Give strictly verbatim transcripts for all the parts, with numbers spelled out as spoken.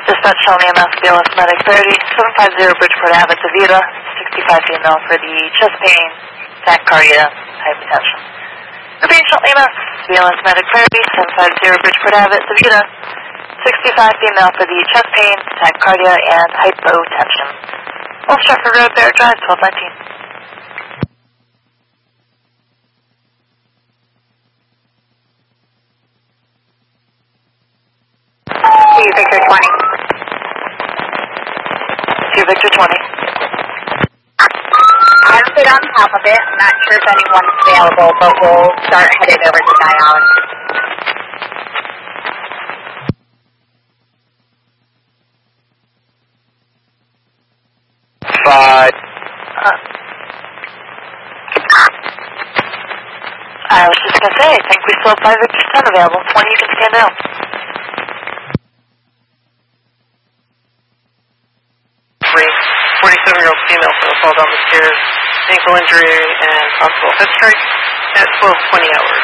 Dispatch Shell E M S, B L S Medic thirty, seven five zero Bridgeport Ave, Davita, sixty-five female for the chest pain, tachycardia, hypertension. Repeat Shell E M S, B L S Medic thirty, seven five zero Bridgeport Ave, Davita, sixty-five female for the chest pain, tachycardia, and hypotension. Old Stratford Road, Bear Drive, twelve nineteen. Two Victor twenty. Two Victor twenty. I'm sit on top of it. I'm not sure if anyone's available, but we'll start headed over to dialysis. Five. Uh, I was just going to say, I think we still have five Victor ten available. twenty you can stand down. forty-seven-year-old female for the fall down the stairs, ankle injury, and hospital head strike at twelve twenty hours.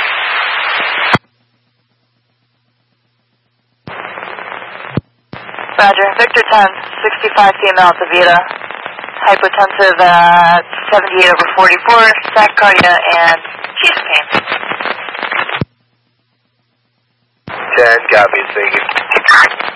Roger, Victor ten, sixty-five female at Davita, hypotensive at seventy-eight over forty-four, tachycardia, and chest pain. ten, copy, thank you.